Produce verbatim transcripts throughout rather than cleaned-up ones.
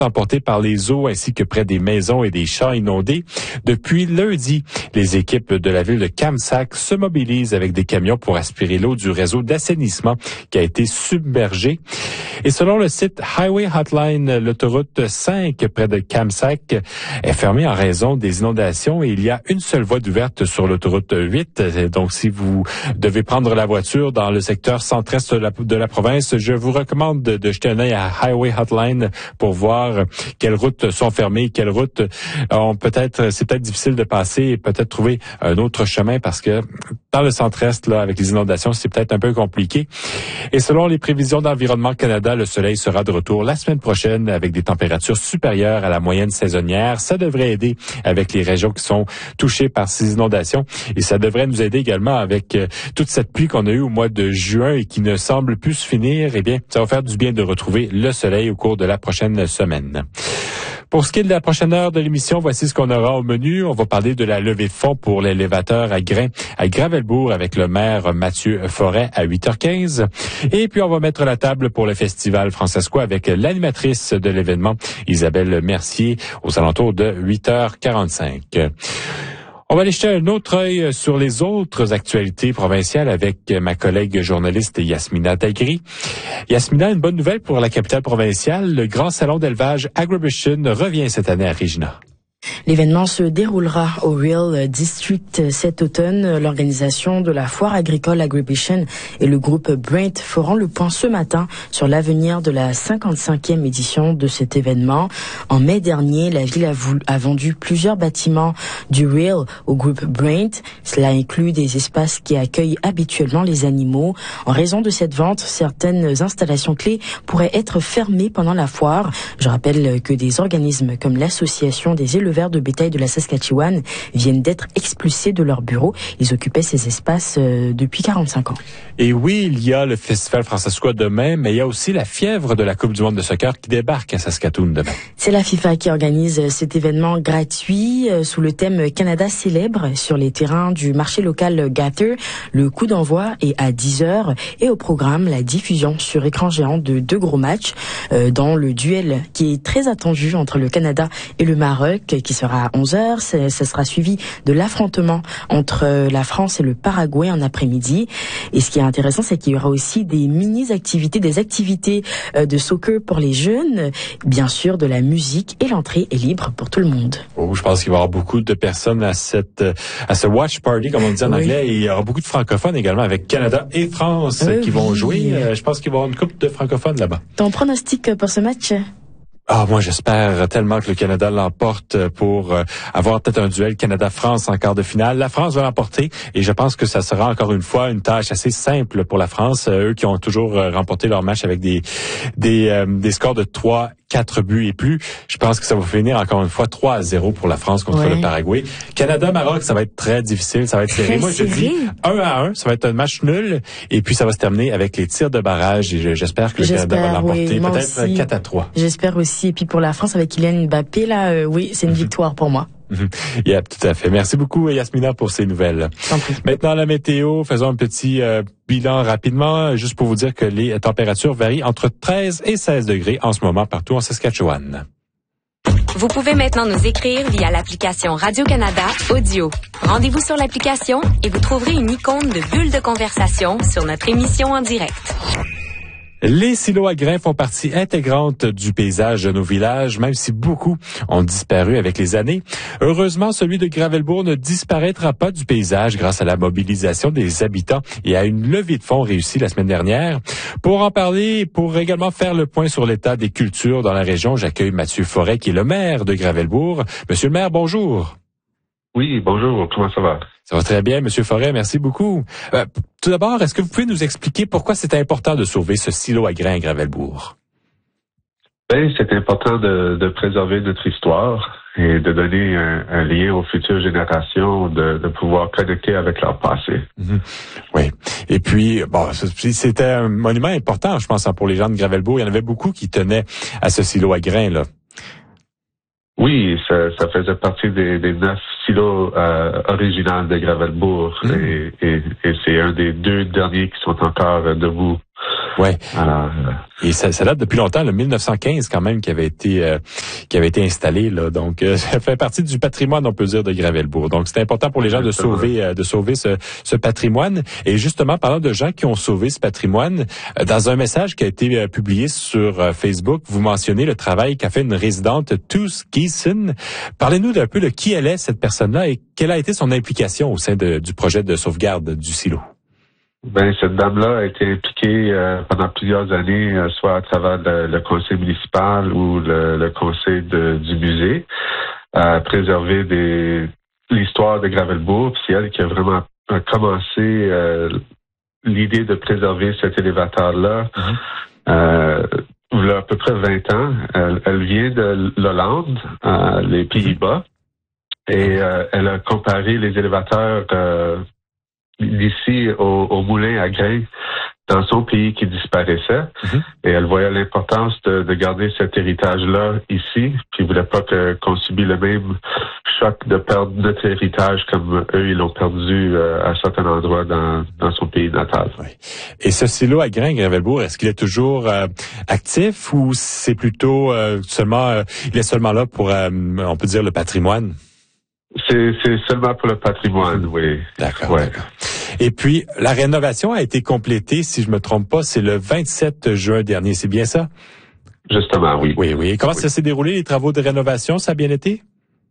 emportés par les eaux ainsi que près des maisons et des champs inondés. Depuis lundi, les équipes de la ville de Kamsack se mobilisent avec des camions pour aspirer l'eau du réseau d'assainissement qui a été submergé. Et selon le site Highway Hotline, l'autoroute cinq près de Kamsack est fermée en raison des inondations et il y a une seule voie d'ouverte sur l'autoroute huit. Donc, si vous devez prendre la voiture dans le secteur centre-est de la, de la province, je vous recommande de, de jeter un œil à Highway Hotline pour voir quelles routes sont fermées, quelles routes ont peut-être, c'est peut-être difficile de passer et peut-être trouver un autre chemin parce que dans le centre-est, là, avec les inondations, c'est peut-être un peu compliqué. Et selon les prévisions d'Environnement Canada, le soleil sera de retour la semaine prochaine avec des températures supérieures à la moyenne saisonnière. Ça devrait aider avec les régions qui sont touchées par ces inondations et ça devrait nous aider également avec euh, toute cette pluie qu'on a eue au mois de juin et qui ne semble plus se finir. Eh bien, ça va faire du bien de retrouver le soleil au cours de la prochaine semaine. Pour ce qui est de la prochaine heure de l'émission, voici ce qu'on aura au menu. On va parler de la levée de fonds pour l'élévateur à grains à Gravelbourg avec le maire Mathieu Forêt à huit heures quinze. Et puis, on va mettre la table pour le festival Francesco avec l'animatrice de l'événement, Isabelle Mercier, aux alentours de huit heures quarante-cinq. On va aller jeter un autre œil sur les autres actualités provinciales avec ma collègue journaliste Yasmina Tagri. Yasmina, une bonne nouvelle pour la capitale provinciale. Le grand salon d'élevage Agribition revient cette année à Regina. L'événement se déroulera au Real District cet automne. L'organisation de la foire agricole Agribition et le groupe Brent feront le point ce matin sur l'avenir de la cinquante-cinquième édition de cet événement. En mai dernier, la ville a, voulu, a vendu plusieurs bâtiments du Real au groupe Brent. Cela inclut des espaces qui accueillent habituellement les animaux. En raison de cette vente, certaines installations clés pourraient être fermées pendant la foire. Je rappelle que des organismes comme l'Association des éleveurs de bétail de la Saskatchewan viennent d'être expulsés de leur bureau. Ils occupaient ces espaces euh, depuis quarante-cinq ans. Et oui, il y a le Festival Francesco demain, mais il y a aussi la fièvre de la Coupe du monde de soccer qui débarque à Saskatoon demain. C'est la FIFA qui organise cet événement gratuit euh, sous le thème Canada célèbre sur les terrains du marché local Gather. Le coup d'envoi est à dix heures et au programme la diffusion sur écran géant de deux gros matchs euh, dans le duel qui est très attendu entre le Canada et le Maroc qui sera à onze heures. Ça sera suivi de l'affrontement entre la France et le Paraguay en après-midi. Et ce qui est intéressant, c'est qu'il y aura aussi des mini-activités, des activités de soccer pour les jeunes, bien sûr de la musique et l'entrée est libre pour tout le monde. Oh, je pense qu'il va y avoir beaucoup de personnes à cette à ce watch party, comme on dit en oui. anglais. Et il y aura beaucoup de francophones également avec Canada et France euh, qui oui. vont jouer. Euh, je pense qu'il va y avoir une couple de francophones là-bas. Ton pronostic pour ce match? Ah, moi, j'espère tellement que le Canada l'emporte pour euh, avoir peut-être un duel Canada-France en quart de finale. La France va l'emporter et je pense que ça sera encore une fois une tâche assez simple pour la France. Euh, eux qui ont toujours euh, remporté leur match avec des des, euh, des scores de trois quatre buts et plus. Je pense que ça va finir encore une fois trois à zéro pour la France contre ouais. le Paraguay. Canada-Maroc, ça va être très difficile, ça va être serré. Moi, je dis un à un, ça va être un match nul et puis ça va se terminer avec les tirs de barrage et j'espère que le Canada va l'emporter. Oui, peut-être quatre à trois. J'espère aussi. Et puis pour la France, avec Kylian Mbappé, là, euh, oui, c'est une mm-hmm. victoire pour moi. Mm-hmm. Yeah, tout à fait. Merci beaucoup, Yasmina, pour ces nouvelles. Maintenant, la météo, faisons un petit euh, bilan rapidement, juste pour vous dire que les températures varient entre treize et seize degrés en ce moment partout en Saskatchewan. Vous pouvez maintenant nous écrire via l'application Radio-Canada Audio. Rendez-vous sur l'application et vous trouverez une icône de bulle de conversation sur notre émission en direct. Les silos à grains font partie intégrante du paysage de nos villages, même si beaucoup ont disparu avec les années. Heureusement, celui de Gravelbourg ne disparaîtra pas du paysage grâce à la mobilisation des habitants et à une levée de fonds réussie la semaine dernière. Pour en parler, pour également faire le point sur l'état des cultures dans la région, j'accueille Mathieu Forêt, qui est le maire de Gravelbourg. Monsieur le maire, bonjour. Oui, bonjour, comment ça va? Ça va très bien, Monsieur Forêt, merci beaucoup. Euh, tout d'abord, est-ce que vous pouvez nous expliquer pourquoi c'est important de sauver ce silo à grains à Gravelbourg? Ben, c'est important de, de préserver notre histoire et de donner un, un lien aux futures générations, de, de pouvoir connecter avec leur passé. Mm-hmm. Oui. Et puis, bon, c'était un monument important, je pense, pour les gens de Gravelbourg. Il y en avait beaucoup qui tenaient à ce silo à grains, là. Oui, ça, ça faisait partie des, des neuf silos euh, originaux de Gravelbourg mmh. et, et, et c'est un des deux derniers qui sont encore euh, debout Ouais. Alors, euh, et ça, ça date depuis longtemps, le mille neuf cent quinze quand même, qui avait été euh, qui avait été installé là. Donc, euh, ça fait partie du patrimoine, on peut dire, de Gravelbourg. Donc, c'est important pour les gens de sauver euh, de sauver ce, ce patrimoine. Et justement, parlant de gens qui ont sauvé ce patrimoine, euh, dans un message qui a été euh, publié sur euh, Facebook, vous mentionnez le travail qu'a fait une résidente, Tous Geeson. Parlez-nous d'un peu de qui elle est, cette personne-là, et quelle a été son implication au sein de, du projet de sauvegarde du silo. Ben, cette dame-là a été impliquée euh, pendant plusieurs années, euh, soit à travers le, le conseil municipal ou le, le conseil de, du musée, à préserver des, l'histoire de Gravelbourg. C'est elle qui a vraiment a commencé euh, l'idée de préserver cet élévateur-là. Mm-hmm. Euh, il y a à peu près vingt ans. Elle, elle vient de l'Hollande, euh, les Pays-Bas, et euh, elle a comparé les élévateurs euh, d'ici au, au moulin à grains dans son pays qui disparaissait. Mm-hmm. Et elle voyait l'importance de, de garder cet héritage-là ici, puis elle voulait pas que, qu'on subisse le même choc de perdre notre héritage comme eux, ils l'ont perdu euh, à certains endroits dans, dans son pays natal. Oui. Et ce silo à grains, Gravelbourg, est-ce qu'il est toujours euh, actif ou c'est plutôt euh, seulement, euh, il est seulement là pour, euh, on peut dire, le patrimoine? C'est, c'est seulement pour le patrimoine, oui. D'accord, ouais. d'accord. Et puis, la rénovation a été complétée, si je me trompe pas, c'est le vingt-sept juin dernier, c'est bien ça? Justement, oui. Oui, oui. Et comment oui. ça s'est déroulé, les travaux de rénovation? Ça a bien été?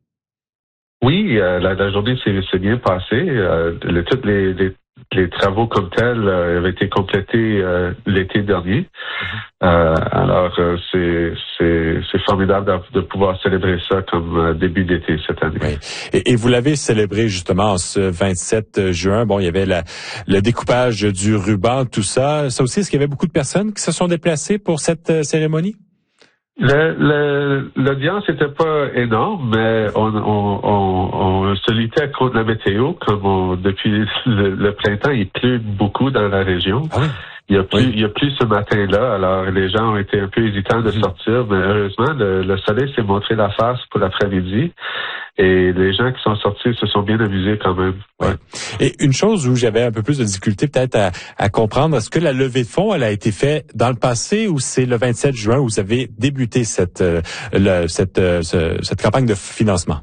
Oui, euh, la, la journée s'est, s'est bien passée. Euh, le, tous les, les, les travaux comme tels euh, avaient été complétés euh, l'été dernier. Mm-hmm. Euh, alors, euh, c'est, c'est, c'est formidable de, de pouvoir célébrer ça comme euh, début d'été cette année. Oui. Et, et vous l'avez célébré justement ce vingt-sept juin. Bon, il y avait la, le découpage du ruban, tout ça. Ça aussi, est-ce qu'il y avait beaucoup de personnes qui se sont déplacées pour cette euh, cérémonie? Le, le, l'audience n'était pas énorme, mais on, on, on, on se luttait contre la météo. Comme on, depuis le, le printemps, il pleut beaucoup dans la région. Ah oui. Il y a plus, oui. il y a plus ce matin-là. Alors les gens ont été un peu hésitants de mmh. sortir, mais heureusement, le, le soleil s'est montré la face pour l'après-midi. Et les gens qui sont sortis se sont bien amusés quand même. Ouais. Ouais. Et une chose où j'avais un peu plus de difficulté peut-être à, à comprendre, est-ce que la levée de fonds, elle a été faite dans le passé ou c'est le vingt-sept juin où vous avez débuté cette, euh, le, cette, euh, ce, cette campagne de financement?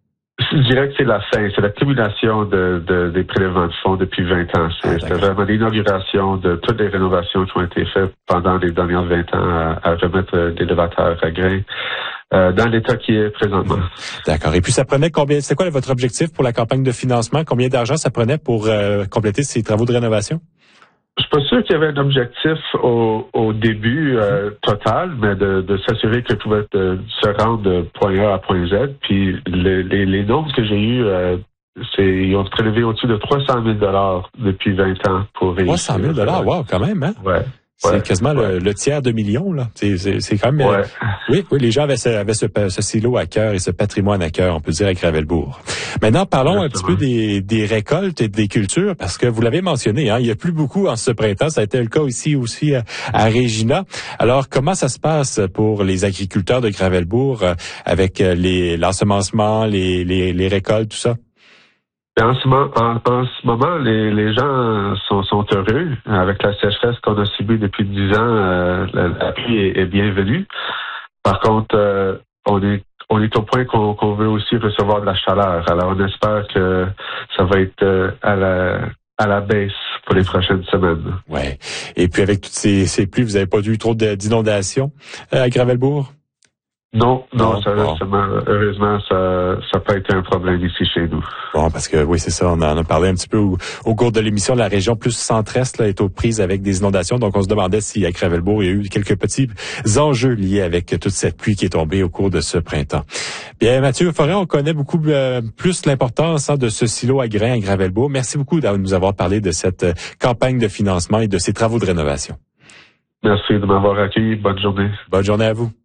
Je dirais que c'est la fin, c'est l'accumulation de, de, des prélèvements de fonds depuis vingt ans. C'est, ah, c'était vraiment l'inauguration de toutes les rénovations qui ont été faites pendant les dernières vingt ans à, à remettre l'élévateur à grains euh, dans l'état qui est présentement. D'accord. Et puis ça prenait combien, c'est quoi votre objectif pour la campagne de financement? Combien d'argent ça prenait pour euh, compléter ces travaux de rénovation? Je suis pas sûr qu'il y avait un objectif au, au début euh, total, mais de, de s'assurer que tout va euh, se rendre de point A à point Z. Puis le, les, les nombres que j'ai eus, euh, c'est ils ont prélevé au-dessus de trois cent mille dollars depuis vingt ans pour réussir. trois cent mille dollars, wow, quand même, hein? Ouais. C'est ouais, quasiment ouais. Le, le tiers de million, là. C'est, c'est, c'est quand même... Ouais. Euh, oui, oui, les gens avaient, ce, avaient ce, ce silo à cœur et ce patrimoine à cœur, on peut dire, à Gravelbourg. Maintenant, parlons Exactement. un petit peu des, des récoltes et des cultures, parce que vous l'avez mentionné, hein, il n'y a plus beaucoup en ce printemps. Ça a été le cas ici aussi à, à Regina. Alors, comment ça se passe pour les agriculteurs de Gravelbourg euh, avec les, l'ensemencement, les, les, les récoltes, tout ça? En ce, moment, en, en ce moment, les, les gens sont, sont heureux. Avec la sécheresse qu'on a subie depuis dix ans, euh, la, la pluie est, est bienvenue. Par contre, euh, on est on est au point qu'on, qu'on veut aussi recevoir de la chaleur. Alors, on espère que ça va être euh, à la à la baisse pour les prochaines semaines. Ouais. Et puis, avec toutes ces, ces pluies, vous n'avez pas eu trop de, d'inondations euh, à Gravelbourg? Non, non, non ça, bon. ça, heureusement, ça n'a pas été un problème ici chez nous. Bon, parce que oui, c'est ça, on en a parlé un petit peu au, au cours de l'émission. La région plus centre-est là, est aux prises avec des inondations, donc on se demandait si à Gravelbourg, il y a eu quelques petits enjeux liés avec toute cette pluie qui est tombée au cours de ce printemps. Bien, Mathieu Forêt, on connaît beaucoup euh, plus l'importance hein, de ce silo à grains à Gravelbourg. Merci beaucoup de nous avoir parlé de cette euh, campagne de financement et de ces travaux de rénovation. Merci de m'avoir accueilli. Bonne journée. Bonne journée à vous.